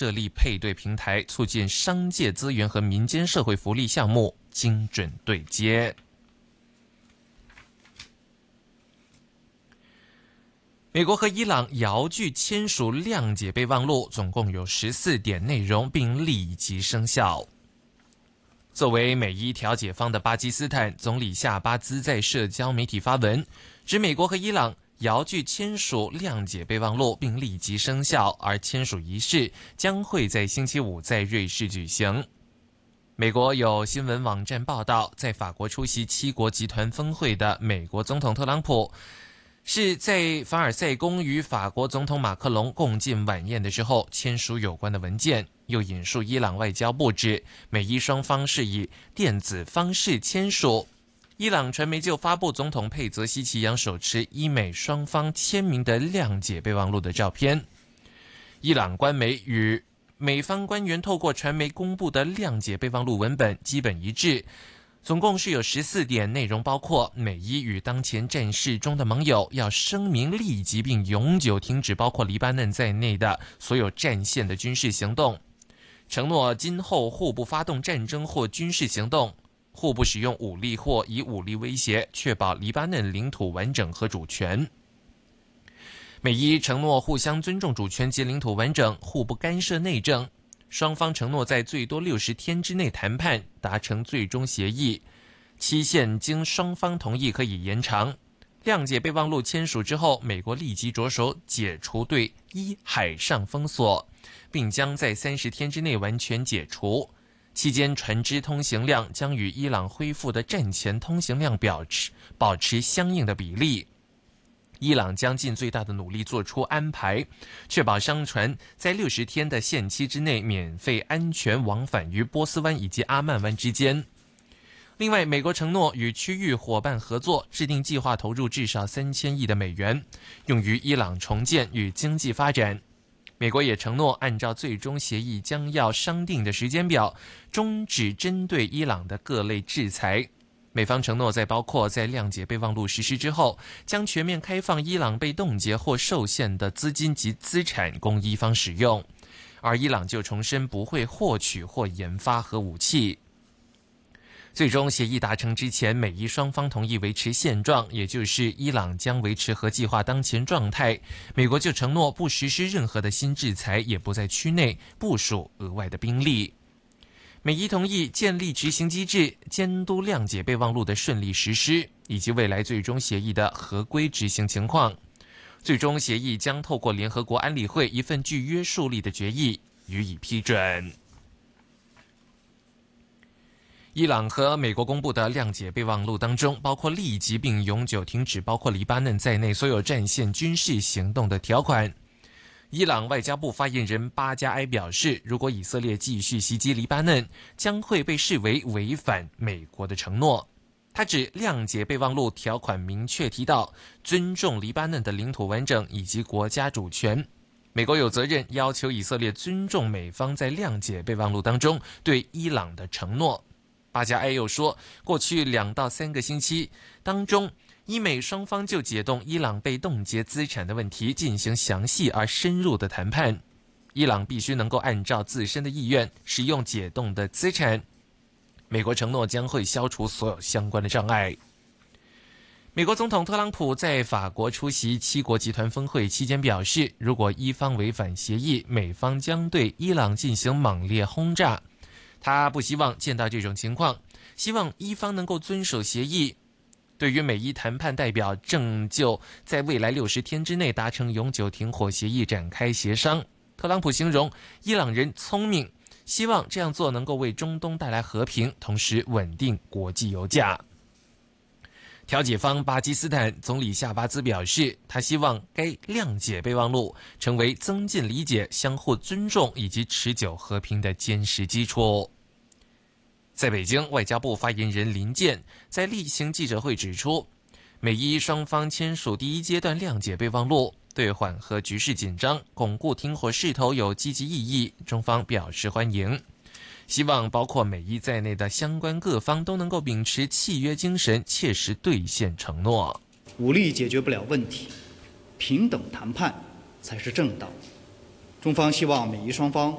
设立配对平台，促进商界资源和民间社会福利项目精准对接。美国和伊朗遥距签署谅解备忘录，总共有14点内容，并立即生效。作为美伊调解方的巴基斯坦总理夏巴兹在社交媒体发文，指美国和伊朗遥距签署谅解备忘录并立即生效，而签署仪式将会在星期五在瑞士举行。美国有新闻网站报道，在法国出席7国集团峰会的美国总统特朗普是在凡尔赛宫与法国总统马克龙共进晚宴的时候签署有关的文件，又引述伊朗外交部指，美伊双方是以电子方式签署。伊朗传媒就发布总统佩泽西奇扬手持伊美双方签名的谅解备忘录的照片。伊朗官媒与美方官员透过传媒公布的谅解备忘录文本基本一致，总共是有14点，内容包括美伊与当前战事中的盟友要声明立即并永久停止包括黎巴嫩在内的所有战线的军事行动，承诺今后互不发动战争或军事行动，互不使用武力或以武力威胁，确保黎巴嫩领土完整和主权。美伊承诺互相尊重主权及领土完整，互不干涉内政。双方承诺在最多60天之内谈判达成最终协议，期限经双方同意可以延长。谅解备忘录签署之后，美国立即着手解除对伊海上封锁，并将在30天之内完全解除。期间船只通行量将与伊朗恢复的战前通行量保持相应的比例。伊朗将尽最大的努力做出安排，确保商船在60天的限期之内免费安全往返于波斯湾以及阿曼湾之间。另外，美国承诺与区域伙伴合作，制定计划投入至少3000亿的美元，用于伊朗重建与经济发展。美国也承诺按照最终协议将要商定的时间表，终止针对伊朗的各类制裁。美方承诺在包括在谅解备忘录实施之后，将全面开放伊朗被冻结或受限的资金及资产供伊方使用，而伊朗就重申不会获取或研发核武器。最终协议达成之前，美伊双方同意维持现状，也就是伊朗将维持核计划当前状态，美国就承诺不实施任何的新制裁，也不在区内部署额外的兵力。美伊同意建立执行机制，监督谅解备忘录的顺利实施，以及未来最终协议的合规执行情况。最终协议将透过联合国安理会一份具约束力的决议予以批准。伊朗和美国公布的谅解备忘录当中，包括立即并永久停止包括黎巴嫩在内所有战线军事行动的条款。伊朗外交部发言人巴加埃表示，如果以色列继续袭击黎巴嫩，将会被视为违反美国的承诺。他指谅解备忘录条款明确提到尊重黎巴嫩的领土完整以及国家主权，美国有责任要求以色列尊重美方在谅解备忘录当中对伊朗的承诺。巴加埃又说，过去2到3个星期当中，伊美双方就解冻伊朗被冻结资产的问题进行详细而深入的谈判。伊朗必须能够按照自身的意愿使用解冻的资产。美国承诺将会消除所有相关的障碍。美国总统特朗普在法国出席7国集团峰会期间表示，如果伊方违反协议，美方将对伊朗进行猛烈轰炸。他不希望见到这种情况，希望伊方能够遵守协议。对于美伊谈判代表正就在未来60天之内达成永久停火协议展开协商，特朗普形容伊朗人聪明，希望这样做能够为中东带来和平，同时稳定国际油价。调解方巴基斯坦总理夏巴兹表示，他希望该谅解备忘录成为增进理解、相互尊重以及持久和平的坚实基础。在北京，外交部发言人林健在例行记者会指出，美伊双方签署第1阶段谅解备忘录，对缓和局势紧张、巩固停火势头有积极意义，中方表示欢迎。希望包括美伊在内的相关各方都能够秉持契约精神，切实兑现承诺。 武力解决不了问题，平等谈判才是正道。中方希望美伊双方